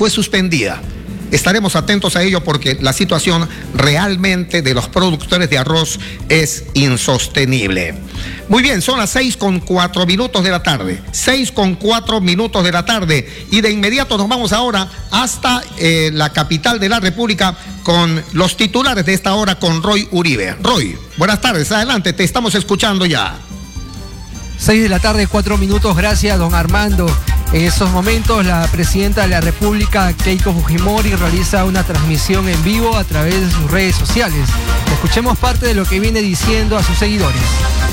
fue suspendida. Estaremos atentos a ello porque la situación realmente de los productores de arroz es insostenible. Muy bien, son las 6:04 de la tarde. 6:04 de la tarde. Y de inmediato nos vamos ahora hasta la capital de la República con los titulares de esta hora con Roy Uribe. Roy, buenas tardes, adelante, te estamos escuchando ya. 6 de la tarde, 4 minutos, gracias don Armando. En estos momentos la presidenta de la República, Keiko Fujimori, realiza una transmisión en vivo a través de sus redes sociales. Escuchemos parte de lo que viene diciendo a sus seguidores.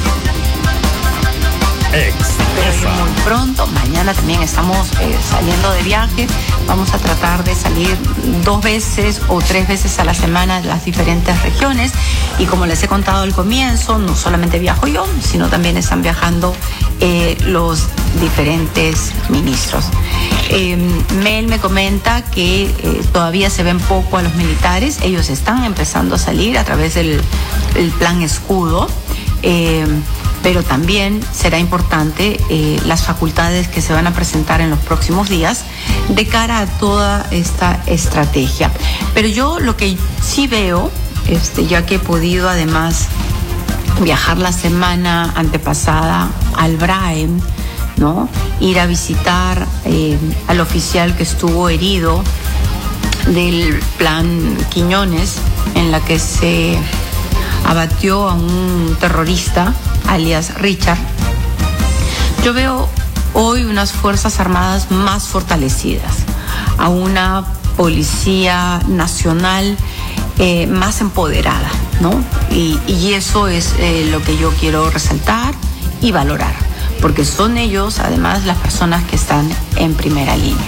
Muy pronto, mañana también estamos saliendo de viaje. Vamos a tratar de salir 2 veces o 3 veces a la semana a las diferentes regiones. Y como les he contado al comienzo, no solamente viajo yo, sino también están viajando los diferentes ministros. Mel me comenta que todavía se ven poco a los militares. Ellos están empezando a salir a través del plan Escudo. Pero también será importante las facultades que se van a presentar en los próximos días de cara a toda esta estrategia. Pero yo lo que sí veo, ya que he podido además viajar la semana antepasada al Braem, ¿no? Ir a visitar al oficial que estuvo herido del plan Quiñones, en la que se abatió a un terrorista, alias Richard. Yo veo hoy unas Fuerzas Armadas más fortalecidas, a una Policía Nacional más empoderada, ¿no? Y eso es lo que yo quiero resaltar y valorar, porque son ellos, además, las personas que están en primera línea.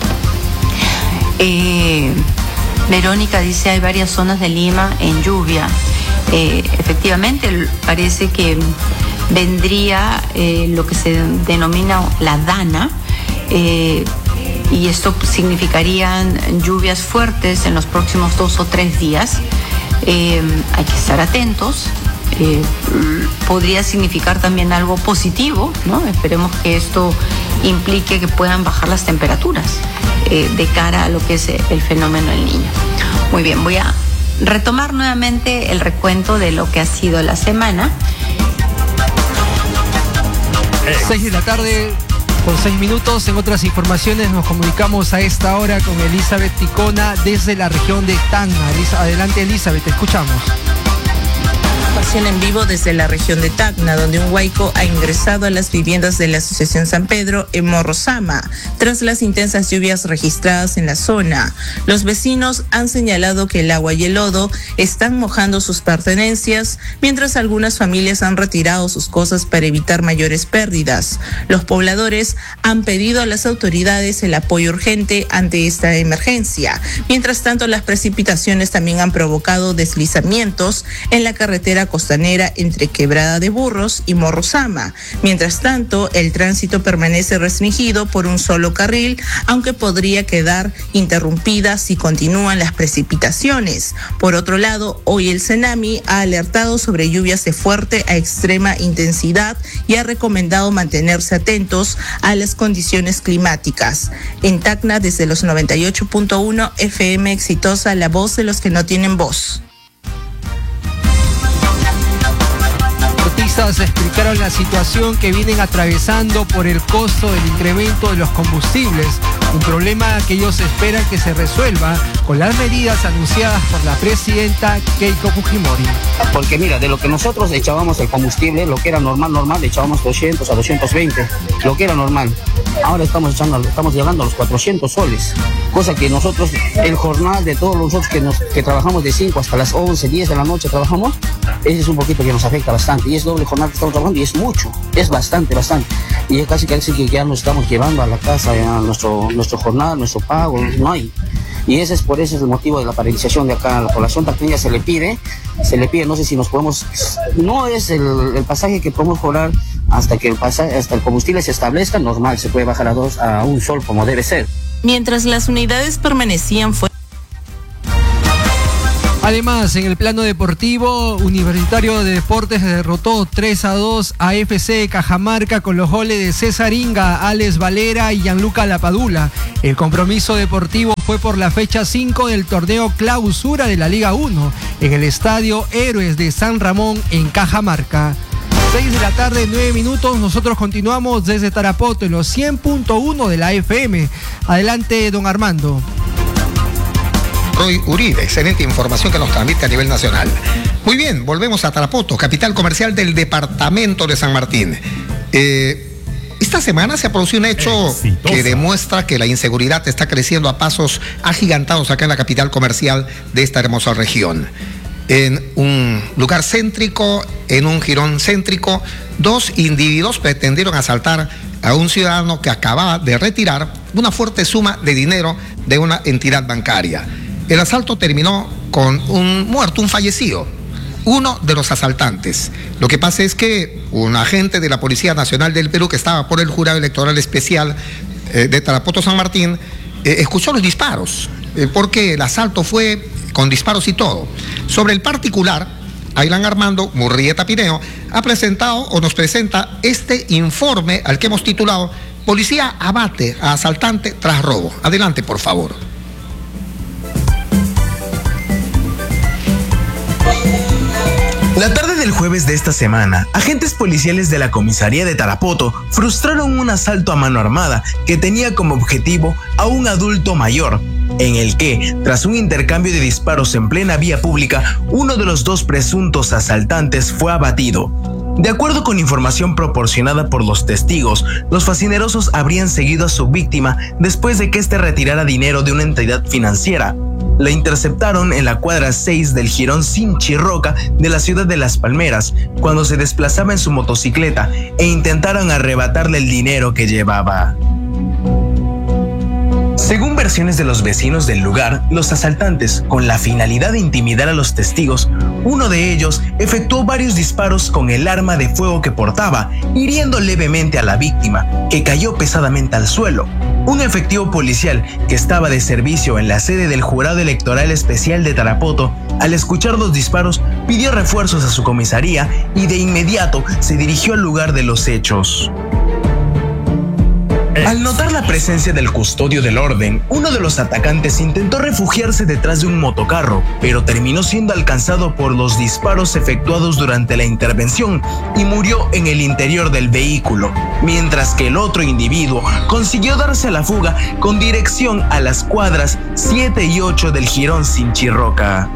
Verónica dice, hay varias zonas de Lima en lluvia. Efectivamente, parece que vendría lo que se denomina la dana, y esto significarían lluvias fuertes en los próximos 2 o 3 días. Hay que estar atentos. Podría significar también algo positivo, ¿no? Esperemos que esto implique que puedan bajar las temperaturas de cara a lo que es el fenómeno del Niño. Muy bien, voy a retomar nuevamente el recuento de lo que ha sido la semana. 6 de la tarde con 6 minutos. En otras informaciones nos comunicamos a esta hora con Elizabeth Ticona desde la región de Tacna. Adelante, Elizabeth, te escuchamos. En vivo desde la región de Tacna, donde un huaico ha ingresado a las viviendas de la Asociación San Pedro en Morrosama, tras las intensas lluvias registradas en la zona. Los vecinos han señalado que el agua y el lodo están mojando sus pertenencias, mientras algunas familias han retirado sus cosas para evitar mayores pérdidas. Los pobladores han pedido a las autoridades el apoyo urgente ante esta emergencia. Mientras tanto, las precipitaciones también han provocado deslizamientos en la carretera costanera entre Quebrada de Burros y Morrosama. Mientras tanto, el tránsito permanece restringido por un solo carril, aunque podría quedar interrumpida si continúan las precipitaciones. Por otro lado, hoy el CENAMI ha alertado sobre lluvias de fuerte a extrema intensidad y ha recomendado mantenerse atentos a las condiciones climáticas. En Tacna, desde los 98.1 FM Exitosa, la voz de los que no tienen voz. Explicaron la situación que vienen atravesando por el costo del incremento de los combustibles, un problema que ellos esperan que se resuelva con las medidas anunciadas por la presidenta Keiko Fujimori. Porque mira, de lo que nosotros echábamos el combustible, lo que era normal, echábamos 200 a 220, lo que era normal. Ahora estamos llegando a los 400 soles, cosa que nosotros, el jornal de todos nosotros que trabajamos de 5 hasta las 11, 10 de la noche trabajamos, ese es un poquito que nos afecta bastante, y es doble jornal que estamos trabajando, y es mucho, es bastante. Y es casi que ya nos estamos llevando a la casa, a nuestro jornal, nuestro pago, no hay. Y ese es el motivo de la paralización de acá. A la población tacneña se le pide, no sé si nos podemos, no es el pasaje que podemos cobrar hasta el combustible se establezca, normal, se puede bajar a 1 sol como debe ser. Mientras las unidades permanecían fuera. Además, en el plano deportivo, Universitario de Deportes derrotó 3-2 a FC Cajamarca con los goles de César Inga, Alex Valera y Gianluca Lapadula. El compromiso deportivo fue por la fecha 5 del torneo Clausura de la Liga 1 en el Estadio Héroes de San Ramón en Cajamarca. 6 de la tarde, 9 minutos. Nosotros continuamos desde Tarapoto en los 100.1 de la FM. Adelante, don Armando. Roy Uribe, excelente información que nos transmite a nivel nacional. Muy bien, volvemos a Tarapoto, capital comercial del departamento de San Martín. Esta semana se ha producido un hecho que demuestra que la inseguridad está creciendo a pasos agigantados acá en la capital comercial de esta hermosa región. En un lugar céntrico, en un jirón céntrico, 2 individuos pretendieron asaltar a un ciudadano que acababa de retirar una fuerte suma de dinero de una entidad bancaria. El asalto terminó con un muerto, un fallecido, uno de los asaltantes. Lo que pasa es que un agente de la Policía Nacional del Perú que estaba por el Jurado Electoral Especial de Tarapoto San Martín escuchó los disparos, porque el asalto fue con disparos y todo. Sobre el particular, Aylan Armando Murrieta Pineo ha presentado o nos presenta este informe al que hemos titulado Policía abate a asaltante tras robo. Adelante, por favor. La tarde del jueves de esta semana, agentes policiales de la comisaría de Tarapoto frustraron un asalto a mano armada que tenía como objetivo a un adulto mayor, en el que, tras un intercambio de disparos en plena vía pública, uno de los 2 presuntos asaltantes fue abatido. De acuerdo con información proporcionada por los testigos, los fascinerosos habrían seguido a su víctima después de que éste retirara dinero de una entidad financiera. La interceptaron en la cuadra 6 del jirón Sinchirroca de la ciudad de Las Palmeras, cuando se desplazaba en su motocicleta e intentaron arrebatarle el dinero que llevaba. Según versiones de los vecinos del lugar, los asaltantes, con la finalidad de intimidar a los testigos, uno de ellos efectuó varios disparos con el arma de fuego que portaba, hiriendo levemente a la víctima, que cayó pesadamente al suelo. Un efectivo policial que estaba de servicio en la sede del Jurado Electoral Especial de Tarapoto, al escuchar los disparos, pidió refuerzos a su comisaría y de inmediato se dirigió al lugar de los hechos. Al notar la presencia del custodio del orden, uno de los atacantes intentó refugiarse detrás de un motocarro, pero terminó siendo alcanzado por los disparos efectuados durante la intervención y murió en el interior del vehículo, mientras que el otro individuo consiguió darse a la fuga con dirección a las cuadras 7 y 8 del jirón Sinchirroca.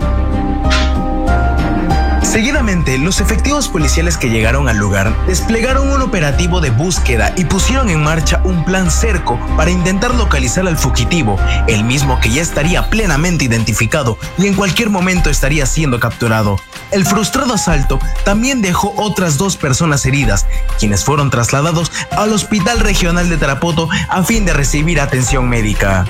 Seguidamente, los efectivos policiales que llegaron al lugar desplegaron un operativo de búsqueda y pusieron en marcha un plan cerco para intentar localizar al fugitivo, el mismo que ya estaría plenamente identificado y en cualquier momento estaría siendo capturado. El frustrado asalto también dejó otras 2 personas heridas, quienes fueron trasladados al Hospital Regional de Tarapoto a fin de recibir atención médica.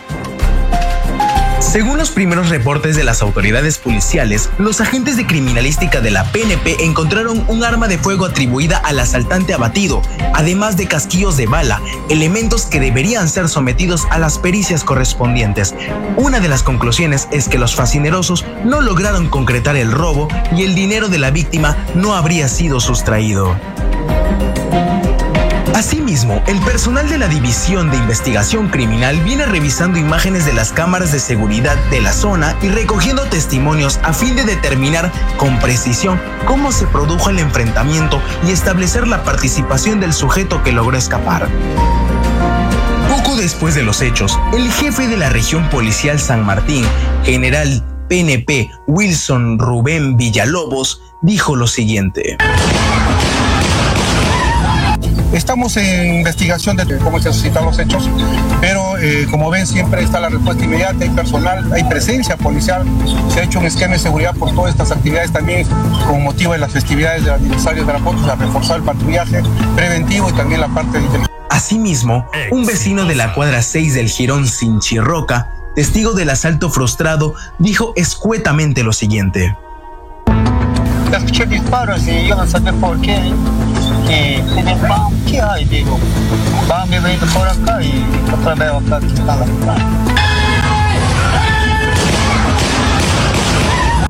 Según los primeros reportes de las autoridades policiales, los agentes de criminalística de la PNP encontraron un arma de fuego atribuida al asaltante abatido, además de casquillos de bala, elementos que deberían ser sometidos a las pericias correspondientes. Una de las conclusiones es que los fascinerosos no lograron concretar el robo y el dinero de la víctima no habría sido sustraído. Asimismo, el personal de la División de Investigación Criminal viene revisando imágenes de las cámaras de seguridad de la zona y recogiendo testimonios a fin de determinar con precisión cómo se produjo el enfrentamiento y establecer la participación del sujeto que logró escapar. Poco después de los hechos, el jefe de la región policial San Martín, general PNP Wilson Rubén Villalobos, dijo lo siguiente. Estamos en investigación de cómo se suscitaron los hechos, pero como ven siempre está la respuesta inmediata, hay personal, hay presencia policial, se ha hecho un esquema de seguridad por todas estas actividades también con motivo de las festividades del aniversario de Tarapoto, se ha reforzado el patrullaje preventivo y también la parte de inteligencia. Asimismo, un vecino de la cuadra 6 del jirón Sinchirroca, testigo del asalto frustrado, dijo escuetamente lo siguiente. Escuché disparos y yo no sabía por qué. ¿Qué hay? Digo, van viviendo por acá y otra vez acá que está la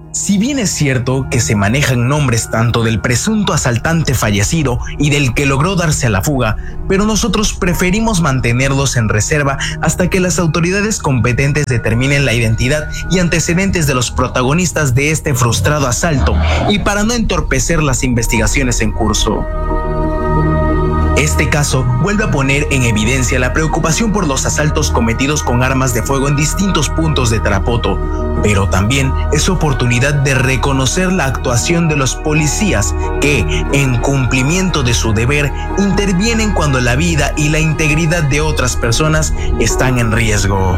es cierto que se manejan nombres tanto del presunto asaltante fallecido y del que logró darse a la fuga, pero nosotros preferimos mantenerlos en reserva hasta que las autoridades competentes determinen la identidad y antecedentes de los protagonistas de este frustrado asalto y para no entorpecer las investigaciones en curso. Este caso vuelve a poner en evidencia la preocupación por los asaltos cometidos con armas de fuego en distintos puntos de Tarapoto, pero también es oportunidad de reconocer la actuación de los policías que, en cumplimiento de su deber, intervienen cuando la vida y la integridad de otras personas están en riesgo.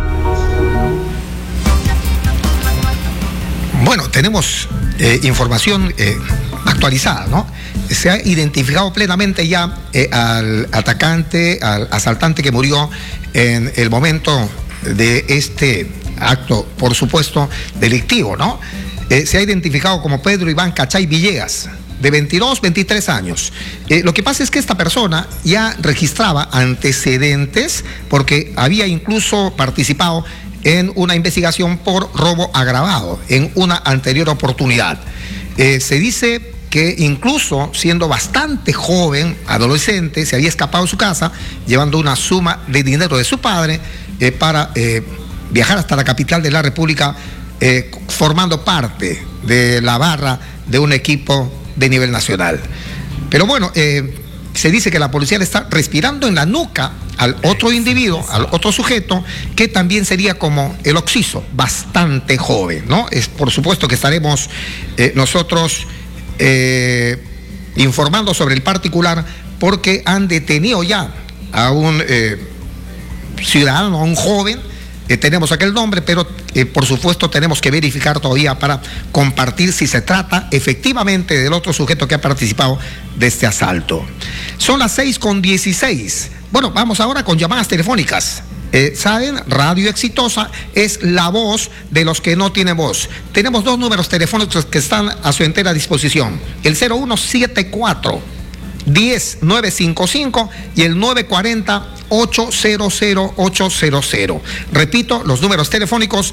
Bueno, tenemos información actualizada, ¿no? Se ha identificado plenamente ya al atacante, al asaltante que murió en el momento de este acto, por supuesto, delictivo, ¿no? Se ha identificado como Pedro Iván Cachay Villegas, de 22, 23 años. Lo que pasa es que esta persona ya registraba antecedentes porque había incluso participado en una investigación por robo agravado en una anterior oportunidad. Se dice que incluso siendo bastante joven, adolescente, se había escapado de su casa llevando una suma de dinero de su padre para viajar hasta la capital de la República, formando parte de la barra de un equipo de nivel nacional. Pero bueno, se dice que la policía le está respirando en la nuca al otro individuo, al otro sujeto, que también sería como el occiso, bastante joven, ¿no? Por supuesto que estaremos nosotros informando sobre el particular, porque han detenido ya a un ciudadano, a un joven. Tenemos aquel nombre, pero por supuesto tenemos que verificar todavía para compartir si se trata efectivamente del otro sujeto que ha participado de este asalto. Son las 6:16. Bueno, vamos ahora con llamadas telefónicas. Saben, Radio Exitosa es la voz de los que no tienen voz. Tenemos dos números telefónicos que están a su entera disposición. El 0174 10955 y el 940-800-800. Repito, los números telefónicos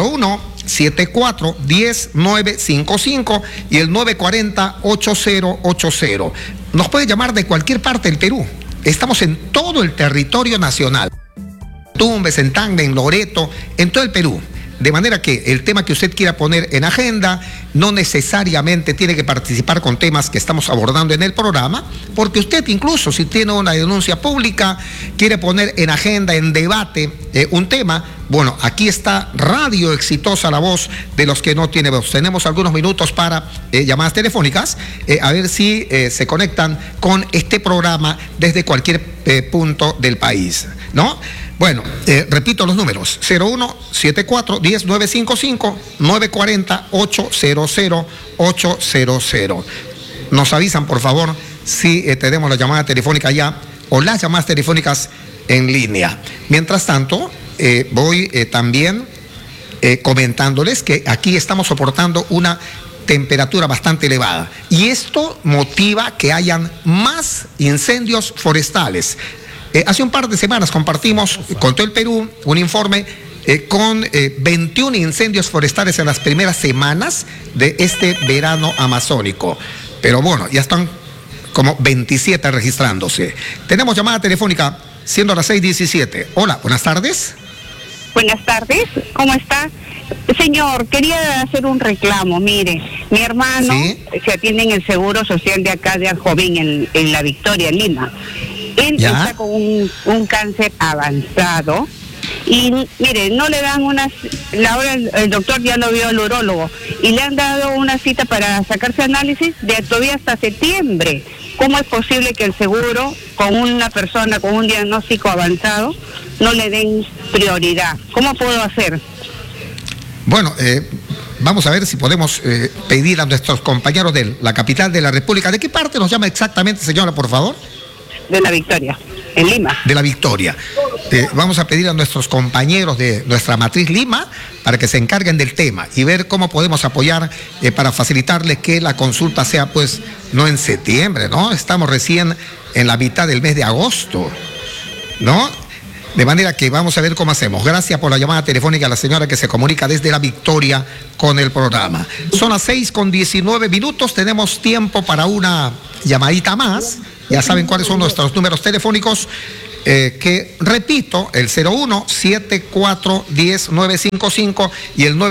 0174-10955 y el 940-8080. Nos puede llamar de cualquier parte del Perú. Estamos en todo el territorio nacional. Tumbes, en Tacna, en Loreto, en todo el Perú. De manera que el tema que usted quiera poner en agenda no necesariamente tiene que participar con temas que estamos abordando en el programa, porque usted incluso si tiene una denuncia pública, quiere poner en agenda, en debate un tema, bueno, aquí está Radio Exitosa, la voz de los que no tienen voz. Tenemos algunos minutos para llamadas telefónicas, a ver si se conectan con este programa desde cualquier punto del país, ¿no? Bueno, repito los números, 0174-10955, 940-800-800. Nos avisan, por favor, si tenemos la llamada telefónica ya o las llamadas telefónicas en línea. Mientras tanto, voy también comentándoles que aquí estamos soportando una temperatura bastante elevada y esto motiva que hayan más incendios forestales. Hace un par de semanas compartimos con todo el Perú un informe con 21 incendios forestales en las primeras semanas de este verano amazónico. Pero bueno, ya están como 27 registrándose. Tenemos llamada telefónica, siendo las 6:17. Hola, buenas tardes. Buenas tardes, ¿cómo está? Señor, quería hacer un reclamo. Mire, mi hermano se atiende en el Seguro Social de acá de Aljovín, en La Victoria, en Lima. Él está con un cáncer avanzado y mire, no le dan ahora el doctor ya lo vio al urólogo y le han dado una cita para sacarse análisis de todavía hasta septiembre. ¿Cómo es posible que el seguro con una persona con un diagnóstico avanzado no le den prioridad? ¿Cómo puedo hacer? Bueno, vamos a ver si podemos pedir a nuestros compañeros de la capital de la República. ¿De qué parte nos llama exactamente, señora, por favor? De La Victoria, en Lima. De La Victoria. Vamos a pedir a nuestros compañeros de nuestra matriz Lima para que se encarguen del tema y ver cómo podemos apoyar para facilitarles que la consulta sea pues no en septiembre, ¿no? Estamos recién en la mitad del mes de agosto, ¿no? De manera que vamos a ver cómo hacemos. Gracias por la llamada telefónica a la señora que se comunica desde La Victoria con el programa. Son las 6:19. Tenemos tiempo para una llamadita más. Ya saben cuáles son nuestros números telefónicos. Que repito, el 01-7410-955 y el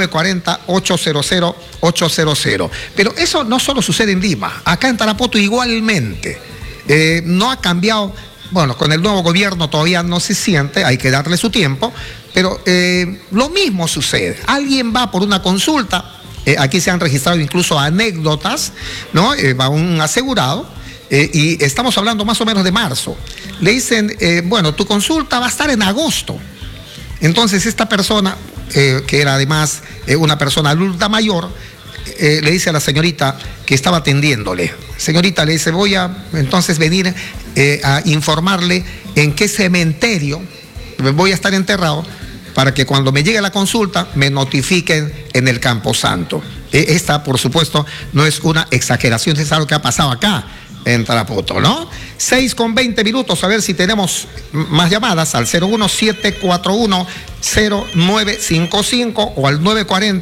940-800-800. Pero eso no solo sucede en Lima, acá en Tarapoto igualmente. No ha cambiado, bueno, con el nuevo gobierno todavía no se siente, hay que darle su tiempo, pero lo mismo sucede. Alguien va por una consulta, aquí se han registrado incluso anécdotas, ¿no? Va un asegurado. Y estamos hablando más o menos de marzo. Le dicen, bueno, tu consulta va a estar en agosto. Entonces esta persona, que era además una persona adulta mayor, le dice a la señorita que estaba atendiéndole. Señorita, le dice, voy a entonces venir a informarle en qué cementerio voy a estar enterrado para que cuando me llegue la consulta me notifiquen en el Camposanto. Esta, por supuesto, no es una exageración, es algo que ha pasado acá en Tarapoto, ¿no? 6:20, a ver si tenemos más llamadas al 01741-0955 o al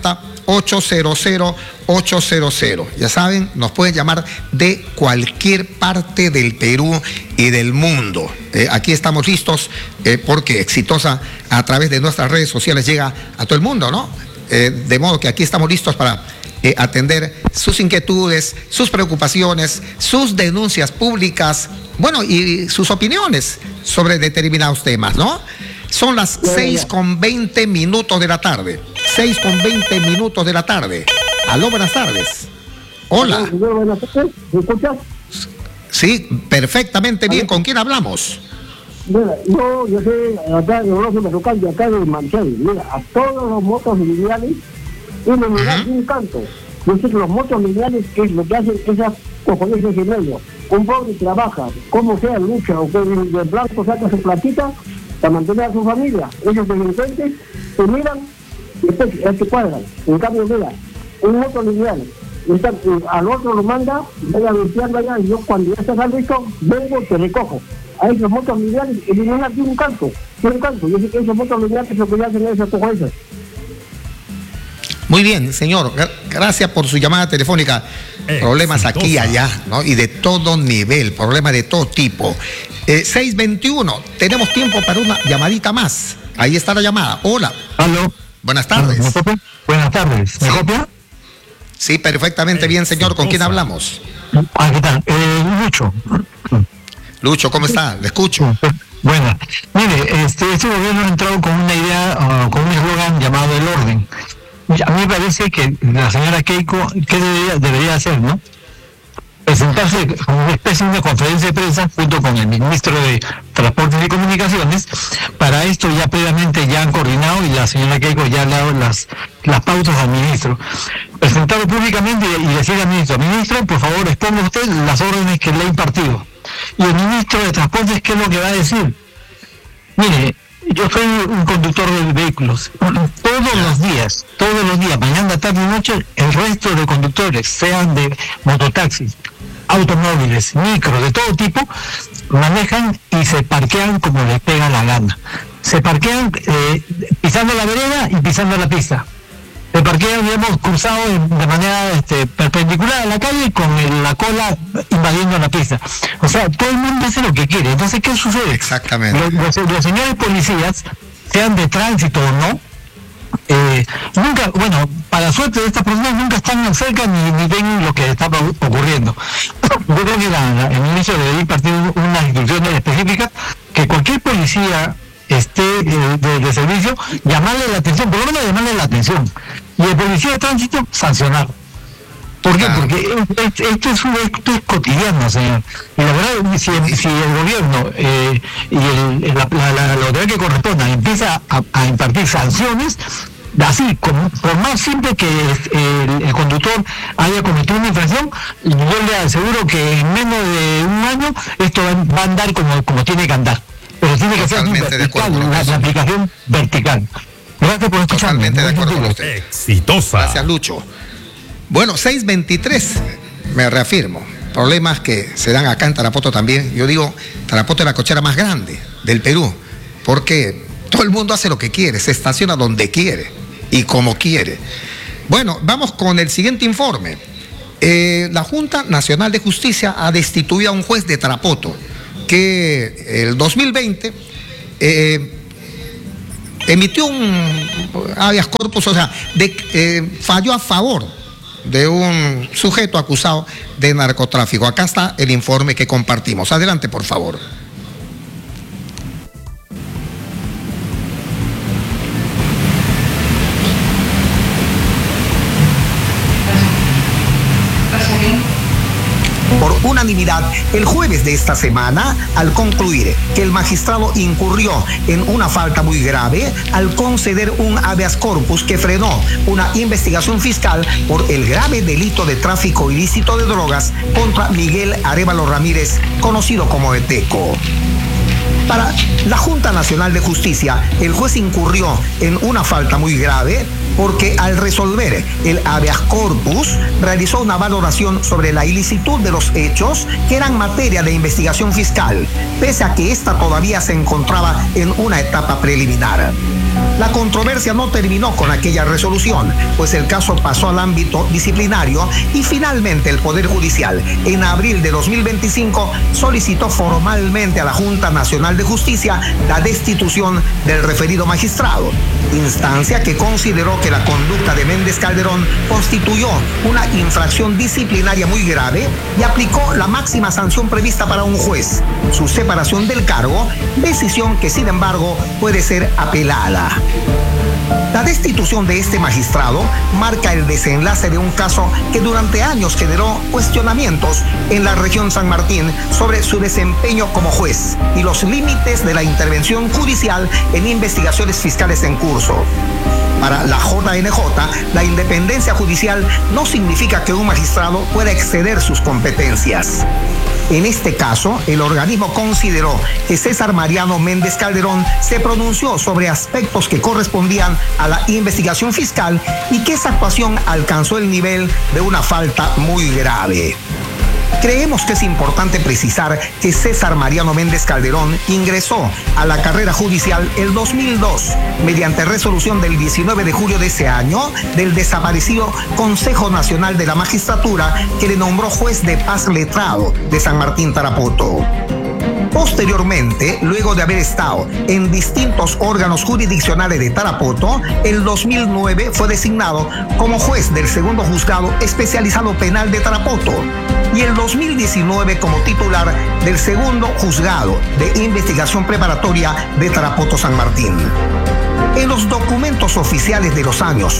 940-800-800. Ya saben, nos pueden llamar de cualquier parte del Perú y del mundo. Aquí estamos listos porque Exitosa a través de nuestras redes sociales llega a todo el mundo, ¿no? De modo que aquí estamos listos para atender sus inquietudes, sus preocupaciones, sus denuncias públicas, bueno, y sus opiniones sobre determinados temas, ¿no? Son las 6:20 de la tarde. 6:20 de la tarde. Aló, buenas tardes. Hola. Buenas tardes, ¿me escuchas? Sí, perfectamente bien. ¿Con quién hablamos? Mira, yo soy acá de Orojo Metrocal, de acá de Manchel. Mira, a todos los motos lineales, uno me da un canto. Yo sé que los motos lineales, que es lo que hacen esas cojones en medio. Un pobre trabaja, como sea, lucha, o que de blanco saca su platita para mantener a su familia. Esos delincuentes se miran y después se cuadran. En cambio, mira, un moto lineal, al otro lo manda, vaya limpiando allá, y yo cuando ya estás listo, vengo, te recojo. A esos motos lineales, eliminar un canto. Yo sé que esos motos lineales lo que hacen esas cojones. Muy bien, señor. Gracias por su llamada telefónica. Problemas aquí y allá, ¿no? Y de todo nivel, problemas de todo tipo. 6:21, tenemos tiempo para una llamadita más. Ahí está la llamada. Hola. Aló. Buenas tardes. Buenas tardes. ¿Me copia? Sí, perfectamente bien, señor. ¿Con quién hablamos? ¿Qué tal? Lucho. Lucho, ¿cómo está? Le escucho. Bueno, mire, este gobierno ha entrado con una idea, con un eslogan llamado el orden. A mí me parece que la señora Keiko, ¿qué debería hacer, no? Presentarse como una especie de conferencia de prensa junto con el ministro de Transportes y Comunicaciones. Para esto ya previamente ya han coordinado y la señora Keiko ya ha dado las pautas al ministro. Presentarlo públicamente y decirle al ministro, por favor, exponga usted las órdenes que le ha impartido. Y el ministro de Transportes, ¿qué es lo que va a decir? Mire, yo soy un conductor de vehículos. Todos los días, mañana, tarde y noche, el resto de conductores, sean de mototaxis, automóviles, micros, de todo tipo, manejan y se parquean como les pega la gana. Se parquean pisando la vereda y pisando la pista. Se parquean, digamos, cruzados de manera perpendicular a la calle con la cola invadiendo la pista. O sea, todo el mundo hace lo que quiere. Entonces, ¿qué sucede? Exactamente. Los señores policías, sean de tránsito o no, nunca, bueno, para suerte de estas personas nunca están cerca ni ven lo que está ocurriendo. Yo creo que el ministro debería impartir unas instrucciones específicas que cualquier policía esté de servicio, llamarle la atención, por lo menos llamarle la atención, y el policía de tránsito sancionar. ¿Por qué? Porque esto es cotidiano, señor. Y la verdad, si el gobierno y la autoridad que corresponda empieza a impartir sanciones, así, por más simple que el conductor haya cometido una infracción, yo le aseguro que en menos de un año esto va a andar como tiene que andar. Pero tiene que ser vertical, la aplicación vertical. Gracias por escucharme. Totalmente de acuerdo con usted. Exitosa. Gracias, Lucho. Bueno, 6:23, me reafirmo. Problemas que se dan acá en Tarapoto también. Yo digo, Tarapoto es la cochera más grande del Perú. porque todo el mundo hace lo que quiere, se estaciona donde quiere y como quiere. Bueno, vamos con el siguiente informe. La Junta Nacional de Justicia ha destituido a un juez de Tarapoto que el 2020 emitió un habeas corpus, o sea, falló a favor de un sujeto acusado de narcotráfico. Acá está el informe que compartimos. Adelante, por favor. Por unanimidad, el jueves de esta semana, al concluir que el magistrado incurrió en una falta muy grave al conceder un habeas corpus que frenó una investigación fiscal por el grave delito de tráfico ilícito de drogas contra Miguel Arévalo Ramírez, conocido como Eteco. Para la Junta Nacional de Justicia, el juez incurrió en una falta muy grave porque al resolver el habeas corpus realizó una valoración sobre la ilicitud de los hechos que eran materia de investigación fiscal, pese a que ésta todavía se encontraba en una etapa preliminar. La controversia no terminó con aquella resolución, pues el caso pasó al ámbito disciplinario y finalmente el Poder Judicial, en abril de 2025, solicitó formalmente a la Junta Nacional de Justicia la destitución del referido magistrado, instancia que consideró que la conducta de Méndez Calderón constituyó una infracción disciplinaria muy grave y aplicó la máxima sanción prevista para un juez, su separación del cargo, decisión que sin embargo puede ser apelada. La destitución de este magistrado marca el desenlace de un caso que durante años generó cuestionamientos en la región San Martín sobre su desempeño como juez y los límites de la intervención judicial en investigaciones fiscales en curso. Para la JNJ, la independencia judicial no significa que un magistrado pueda exceder sus competencias. En este caso, el organismo consideró que César Mariano Méndez Calderón se pronunció sobre aspectos que correspondían a la investigación fiscal y que esa actuación alcanzó el nivel de una falta muy grave. Creemos que es importante precisar que César Mariano Méndez Calderón ingresó a la carrera judicial el 2002 mediante resolución del 19 de julio de ese año del desaparecido Consejo Nacional de la Magistratura, que le nombró juez de paz letrado de San Martín Tarapoto. Posteriormente, luego de haber estado en distintos órganos jurisdiccionales de Tarapoto, el 2009 fue designado como juez del segundo juzgado especializado penal de Tarapoto y el 2019 como titular del segundo juzgado de investigación preparatoria de Tarapoto San Martín. En los documentos oficiales de los años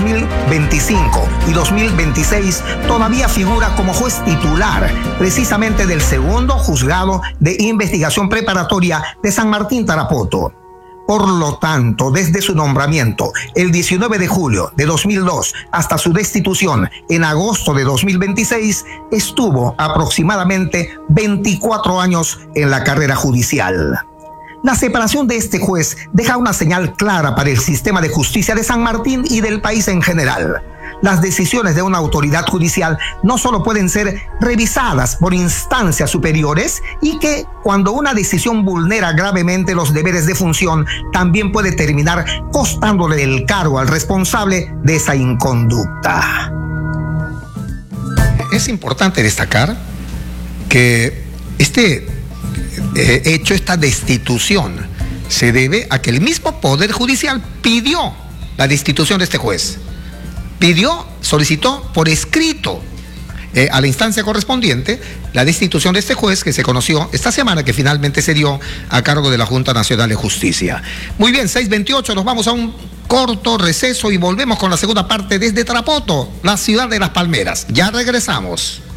2025 y 2026 todavía figura como juez titular, precisamente del segundo juzgado de investigación preparatoria de San Martín Tarapoto. Por lo tanto, desde su nombramiento el 19 de julio de 2002 hasta su destitución en agosto de 2026, estuvo aproximadamente 24 años en la carrera judicial. La separación de este juez deja una señal clara para el sistema de justicia de San Martín y del país en general. Las decisiones de una autoridad judicial no solo pueden ser revisadas por instancias superiores y que cuando una decisión vulnera gravemente los deberes de función, también puede terminar costándole el cargo al responsable de esa inconducta. Es importante destacar que esta destitución se debe a que el mismo Poder Judicial pidió la destitución de este juez. Solicitó por escrito a la instancia correspondiente la destitución de este juez que se conoció esta semana, que finalmente se dio a cargo de la Junta Nacional de Justicia. Muy bien, 6:28, nos vamos a un corto receso y volvemos con la segunda parte desde Tarapoto, la ciudad de Las Palmeras. Ya regresamos.